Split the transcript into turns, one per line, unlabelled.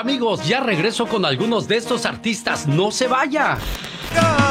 Amigos, ya regreso con algunos de estos artistas. No se vaya.